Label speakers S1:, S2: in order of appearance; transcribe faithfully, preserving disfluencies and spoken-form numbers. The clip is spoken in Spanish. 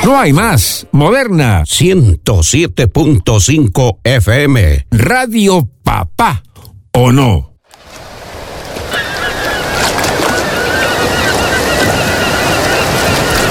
S1: No hay más. Moderna.
S2: ciento siete punto cinco F M.
S1: Radio Papá. ¿O no?